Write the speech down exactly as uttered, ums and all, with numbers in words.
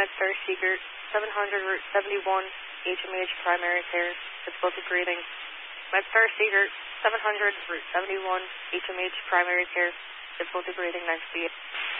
MedStar Seeker, seven hundred Route seventy-one, H M H primary care, difficulty breathing. MedStar Seeker, seven hundred Route seventy-one, H M H primary care, difficulty breathing, next to you.